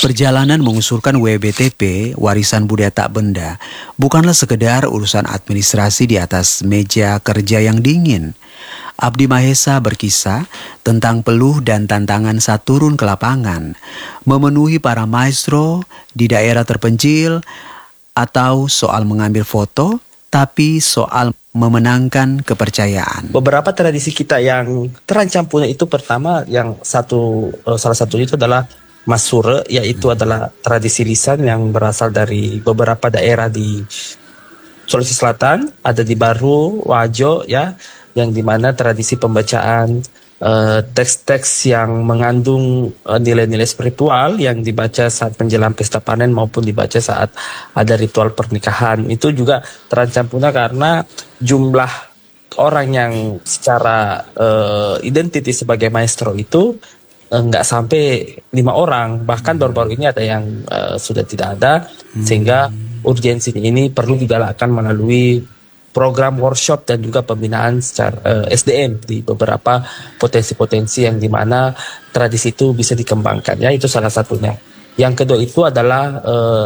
Perjalanan mengusulkan WBTP, warisan budaya tak benda, bukanlah sekedar urusan administrasi di atas meja kerja yang dingin. Abdi Mahesa berkisah tentang peluh dan tantangan saat turun ke lapangan, memenuhi para maestro di daerah terpencil, atau soal mengambil foto, tapi soal memenangkan kepercayaan. Beberapa tradisi kita yang terancam punah itu pertama, salah satunya itu adalah Masure, yaitu adalah tradisi lisan yang berasal dari beberapa daerah di Sulawesi Selatan, ada di Baru, Wajo, ya, yang dimana tradisi pembacaan teks-teks yang mengandung nilai-nilai spiritual yang dibaca saat menjelang pesta panen maupun dibaca saat ada ritual pernikahan. Itu juga terancam punah karena jumlah orang yang secara identiti sebagai maestro itu nggak sampai 5 orang, bahkan baru-baru ini ada yang sudah tidak ada, sehingga urgensinya ini perlu digalakkan melalui program workshop dan juga pembinaan secara SDM di beberapa potensi-potensi yang dimana tradisi itu bisa dikembangkan, ya, itu salah satunya. Yang kedua itu adalah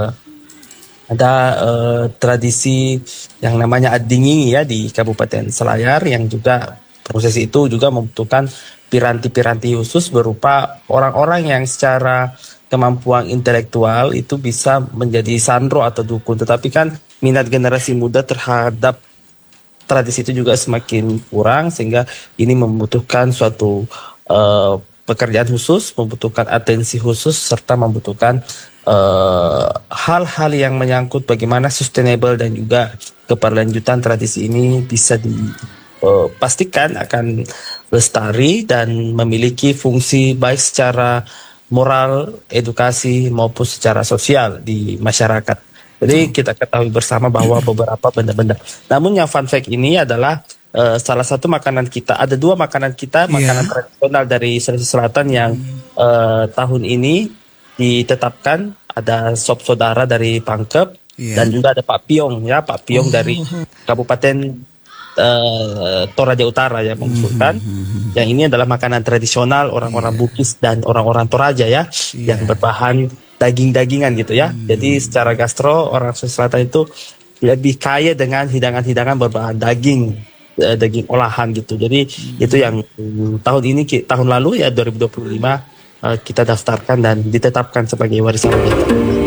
ada tradisi yang namanya Adingi, ya, di Kabupaten Selayar, yang juga proses itu juga membutuhkan piranti-piranti khusus berupa orang-orang yang secara kemampuan intelektual itu bisa menjadi sandro atau dukun, tetapi kan minat generasi muda terhadap tradisi itu juga semakin kurang, sehingga ini membutuhkan suatu pekerjaan khusus, membutuhkan atensi khusus, serta membutuhkan hal-hal yang menyangkut bagaimana sustainable dan juga keberlanjutan tradisi ini bisa pastikan akan lestari dan memiliki fungsi baik secara moral, edukasi maupun secara sosial di masyarakat. Jadi kita ketahui bersama bahwa beberapa benda-benda. Namun yang fun fact ini adalah salah satu makanan kita. Ada 2 makanan kita, makanan tradisional dari Sulawesi Selatan yang tahun ini ditetapkan. Ada sop saudara dari Pangkep dan juga ada Pak Piong, ya, Pak Piong dari Kabupaten Toraja Utara, ya, mengusulkan. Yang ini adalah makanan tradisional orang-orang Bugis dan orang-orang Toraja, ya, yang berbahan daging-dagingan gitu, ya. Jadi secara gastro orang Sulawesi Selatan itu lebih kaya dengan hidangan-hidangan berbahan daging olahan gitu. Jadi itu yang tahun lalu, ya, 2025 kita daftarkan dan ditetapkan sebagai warisan budaya.